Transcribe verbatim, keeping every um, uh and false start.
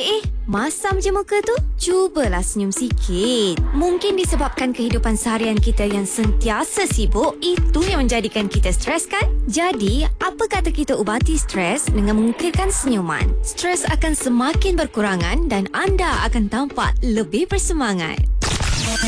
Eh, eh, masam je muka tu. Cubalah senyum sikit. Mungkin disebabkan kehidupan seharian kita yang sentiasa sibuk, itu yang menjadikan kita stres kan? Jadi, apa kata kita ubati stres dengan mengukirkan senyuman? Stres akan semakin berkurangan dan anda akan tampak lebih bersemangat.